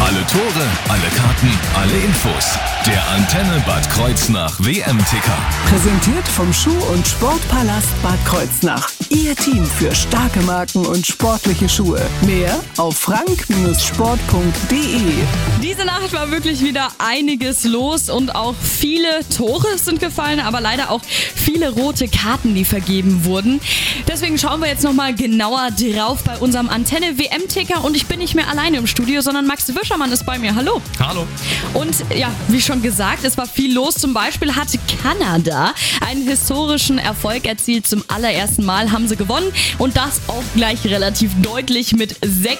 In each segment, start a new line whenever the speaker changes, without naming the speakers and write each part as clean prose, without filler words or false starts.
Alle Tore, alle Karten, alle Infos. Der Antenne Bad Kreuznach WM-Ticker.
Präsentiert vom Schuh- und Sportpalast Bad Kreuznach. Ihr Team für starke Marken und sportliche Schuhe. Mehr auf frank-sport.de.
Diese Nacht war wirklich wieder einiges los und auch viele Tore sind gefallen, aber leider auch viele rote Karten, die vergeben wurden. Deswegen schauen wir jetzt nochmal genauer drauf bei unserem Antenne WM-Ticker und ich bin nicht mehr alleine im Studio, sondern Max Wischermann ist bei mir. Hallo.
Hallo.
Und ja, wie schon gesagt, es war viel los. Zum Beispiel hat Kanada einen historischen Erfolg erzielt. Zum allerersten Mal haben sie gewonnen und das auch gleich relativ deutlich mit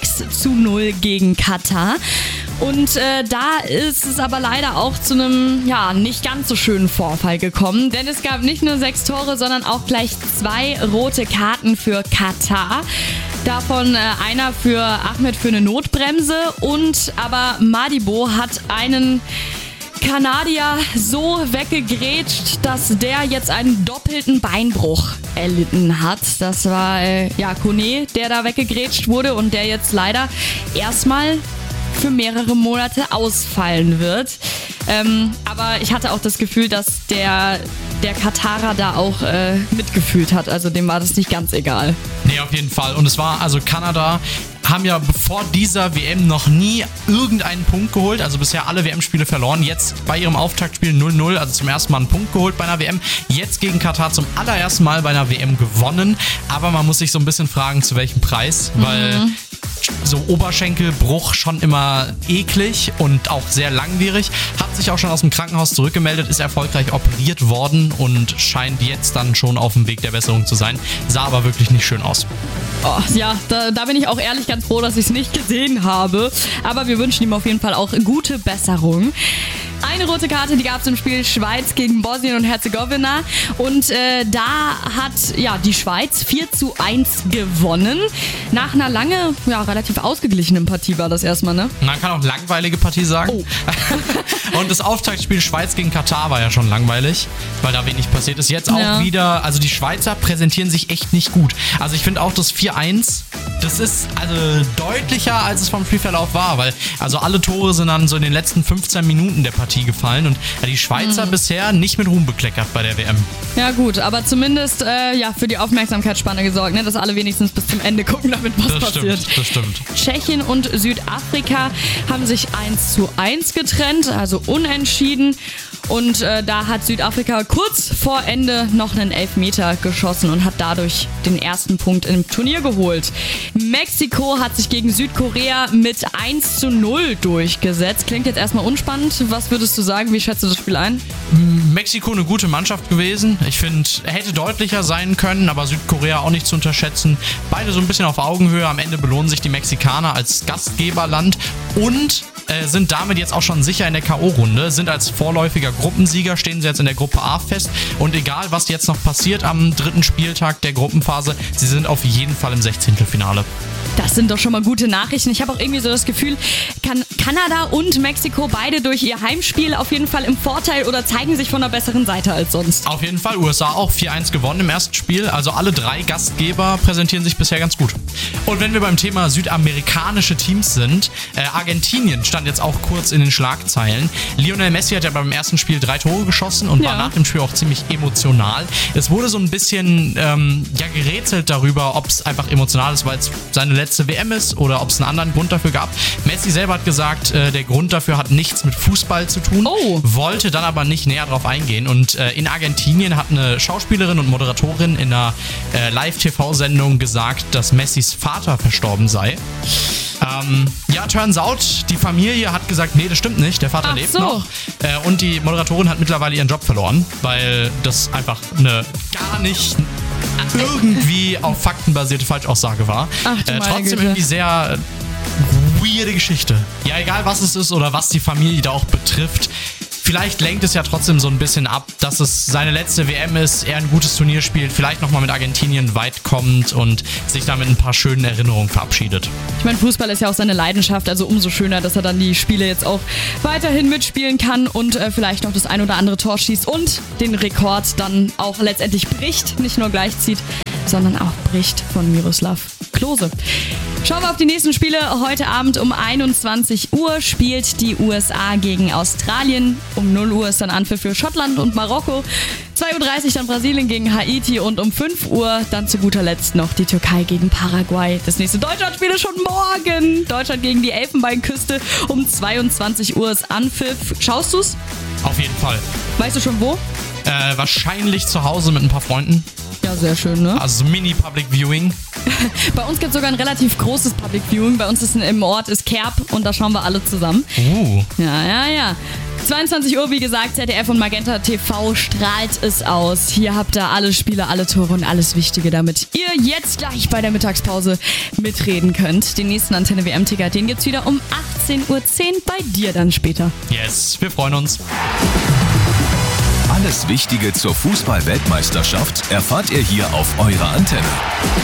6:0 gegen Katar. Und da ist es aber leider auch zu einem nicht ganz so schönen Vorfall gekommen, denn es gab nicht nur 6 Tore, sondern auch gleich 2 rote Karten für Katar. Davon einer für Ahmed für eine Notbremse und aber Madibo hat einen Kanadier so weggegrätscht, dass der jetzt einen doppelten Beinbruch erlitten hat. Das war Kone, der da weggegrätscht wurde und der jetzt leider erstmal für mehrere Monate ausfallen wird. Aber ich hatte auch das Gefühl, dass der Katarer da auch mitgefühlt hat. Also dem war das nicht ganz egal.
Nee, auf jeden Fall. Und es war, also Kanada haben ja bevor dieser WM noch nie irgendeinen Punkt geholt. Also bisher alle WM-Spiele verloren. Jetzt bei ihrem Auftaktspiel 0-0, also zum ersten Mal einen Punkt geholt bei einer WM. Jetzt gegen Katar zum allerersten Mal bei einer WM gewonnen. Aber man muss sich so ein bisschen fragen, zu welchem Preis. Weil so Oberschenkelbruch schon immer eklig und auch sehr langwierig. Hat sich auch schon aus dem Krankenhaus zurückgemeldet, ist erfolgreich operiert worden und scheint jetzt dann schon auf dem Weg der Besserung zu sein. Sah aber wirklich nicht schön aus.
Oh, ja, da bin ich auch ehrlich ganz froh, dass ich es nicht gesehen habe. Aber wir wünschen ihm auf jeden Fall auch gute Besserung. Eine rote Karte, die gab es im Spiel Schweiz gegen Bosnien und Herzegowina. Und da hat die Schweiz 4:1 gewonnen. Nach einer lange, relativ ausgeglichenen Partie war das erstmal, ne?
Man kann auch langweilige Partie sagen.
Oh.
Und das Auftaktspiel Schweiz gegen Katar war ja schon langweilig, weil da wenig passiert ist. Jetzt auch wieder, also die Schweizer präsentieren sich echt nicht gut. Also ich finde auch das 4:1, das ist also deutlicher, als es vom Spielverlauf war, weil also alle Tore sind dann so in den letzten 15 Minuten der Partie gefallen und die Schweizer bisher nicht mit Ruhm bekleckert bei der WM.
Ja gut, aber zumindest für die Aufmerksamkeitsspanne gesorgt, ne? Dass alle wenigstens bis zum Ende gucken, damit was passiert.
Das stimmt.
Tschechien und Südafrika haben sich 1:1 getrennt, also unentschieden. Und da hat Südafrika kurz vor Ende noch einen Elfmeter geschossen und hat dadurch den ersten Punkt im Turnier geholt. Mexiko hat sich gegen Südkorea mit 1:0 durchgesetzt. Klingt jetzt erstmal unspannend. Was würdest du sagen? Wie schätzt du das Spiel ein?
Mexiko eine gute Mannschaft gewesen. Ich finde, hätte deutlicher sein können, aber Südkorea auch nicht zu unterschätzen. Beide so ein bisschen auf Augenhöhe. Am Ende belohnen sich die Mexikaner als Gastgeberland und sind damit jetzt auch schon sicher in der K.O.-Runde, sind als vorläufiger Gruppensieger, stehen sie jetzt in der Gruppe A fest und egal, was jetzt noch passiert am 3. Spieltag der Gruppenphase, sie sind auf jeden Fall im 16.
Das sind doch schon mal gute Nachrichten. Ich habe auch irgendwie so das Gefühl, Kanada und Mexiko beide durch ihr Heimspiel auf jeden Fall im Vorteil oder zeigen sich von einer besseren Seite als sonst.
Auf jeden Fall, USA auch 4:1 gewonnen im ersten Spiel, also alle 3 Gastgeber präsentieren sich bisher ganz gut. Und wenn wir beim Thema südamerikanische Teams sind, Argentinien stand jetzt auch kurz in den Schlagzeilen. Lionel Messi hat ja beim ersten Spiel 3 Tore geschossen und war nach dem Spiel auch ziemlich emotional. Es wurde so ein bisschen gerätselt darüber, ob es einfach emotional ist, weil es seine letzte WM ist oder ob es einen anderen Grund dafür gab. Messi selber hat gesagt, der Grund dafür hat nichts mit Fußball zu tun, wollte dann aber nicht näher drauf eingehen. Und in Argentinien hat eine Schauspielerin und Moderatorin in einer Live-TV-Sendung gesagt, dass Messis Vater verstorben sei. Turns out, die Familie hat gesagt, nee, das stimmt nicht, der Vater lebt noch. Und die Moderatorin hat mittlerweile ihren Job verloren, weil das einfach eine gar nicht irgendwie auf Fakten basierte Falschaussage war. Trotzdem irgendwie sehr weirde Geschichte. Ja, egal was es ist oder was die Familie da auch betrifft. Vielleicht lenkt es ja trotzdem so ein bisschen ab, dass es seine letzte WM ist, er ein gutes Turnier spielt, vielleicht nochmal mit Argentinien weit kommt und sich damit ein paar schönen Erinnerungen verabschiedet.
Ich meine, Fußball ist ja auch seine Leidenschaft, also umso schöner, dass er dann die Spiele jetzt auch weiterhin mitspielen kann und vielleicht noch das ein oder andere Tor schießt und den Rekord dann auch letztendlich bricht, nicht nur gleichzieht, sondern auch bricht von Miroslav Klose. Schauen wir auf die nächsten Spiele. Heute Abend um 21 Uhr spielt die USA gegen Australien. Um 0 Uhr ist dann Anpfiff für Schottland und Marokko. 2.30 Uhr dann Brasilien gegen Haiti und um 5 Uhr dann zu guter Letzt noch die Türkei gegen Paraguay. Das nächste Deutschlandspiel ist schon morgen. Deutschland gegen die Elfenbeinküste. Um 22 Uhr ist Anpfiff. Schaust du's?
Auf jeden Fall.
Weißt du schon wo?
Wahrscheinlich zu Hause mit ein paar Freunden.
Ja, sehr schön, ne?
Also Mini-Public Viewing.
Bei uns gibt es sogar ein relativ großes Public Viewing. Bei uns im Ort ist Kerb und da schauen wir alle zusammen. Ja. 22 Uhr, wie gesagt, ZDF und Magenta TV strahlt es aus. Hier habt ihr alle Spiele, alle Tore und alles Wichtige, damit ihr jetzt gleich bei der Mittagspause mitreden könnt. Den nächsten Antenne WM-Ticker, den gibt's wieder um 18.10 Uhr bei dir dann später.
Yes, wir freuen uns.
Alles Wichtige zur Fußball-Weltmeisterschaft erfahrt ihr hier auf eurer Antenne.